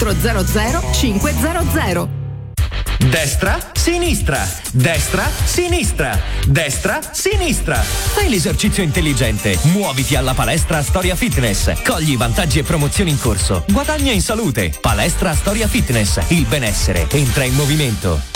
400 500. Destra, sinistra, destra, sinistra, destra, sinistra. Fai l'esercizio intelligente. Muoviti alla palestra Storia Fitness. Cogli i vantaggi e promozioni in corso. Guadagna in salute. Palestra Storia Fitness. Il benessere entra in movimento.